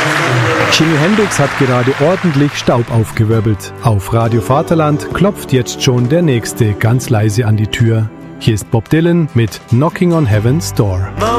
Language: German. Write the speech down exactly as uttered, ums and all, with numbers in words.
Jimi Hendrix hat gerade ordentlich Staub aufgewirbelt. Auf Radio Vaterland klopft jetzt schon der Nächste ganz leise an die Tür. Hier ist Bob Dylan mit Knocking on Heaven's Door.